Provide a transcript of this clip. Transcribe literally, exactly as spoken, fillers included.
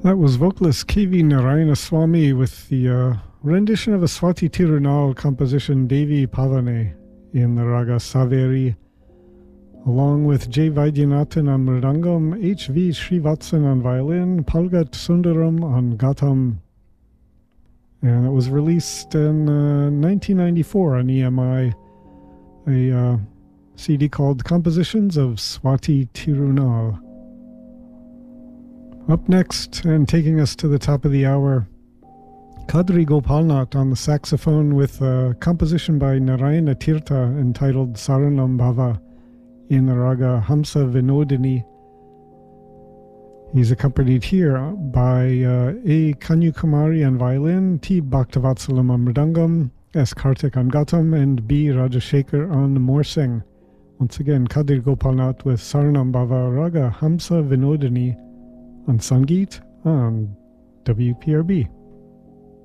That was vocalist K V Narayanaswamy with the uh, rendition of a Swati Tirunal composition Devi Pavane in the Raga Saveri, along with J. Vaidyanathan on mridangam, H V Srivatsan on violin, Palgat Sundaram on ghatam. And it was released in uh, nineteen ninety-four on E M I, a uh, C D called Compositions of Swati Tirunal. Up next, and taking us to the top of the hour, Kadri Gopalnath on the saxophone with a composition by Narayana Tirtha entitled Saranam Bhava in the raga Hamsa Vinodini. He's accompanied here by uh, A. Kanyakumari on violin, T. Bhaktavatsalam on mridangam, S. Karthik on ghatam, and B. Rajashekar on morsing. Once again, Kadri Gopalnath with Saranam Bhava raga Hamsa Vinodini on Sangeet on W P R B.